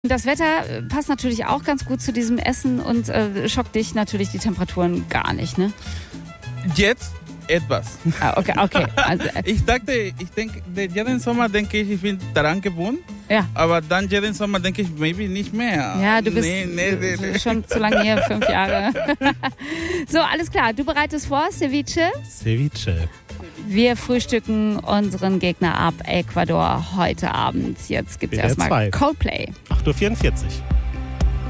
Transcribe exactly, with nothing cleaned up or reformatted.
Das Wetter passt natürlich auch ganz gut zu diesem Essen und äh, schockt dich natürlich die Temperaturen gar nicht, ne? Jetzt etwas. Ah, okay, okay. Also, äh, ich dachte, ich denke, jeden Sommer denke ich, ich bin daran gewohnt. Ja. Aber dann jeden Sommer denke ich, maybe nicht mehr. Ja, du bist nee, nee, nee, nee. schon zu lange hier, fünf Jahre. So, alles klar. Du bereitest vor, Ceviche. Ceviche. Wir frühstücken unseren Gegner ab, Ecuador, heute Abend. Jetzt gibt's W D R erstmal zwei. Coldplay. acht Uhr vierundvierzig.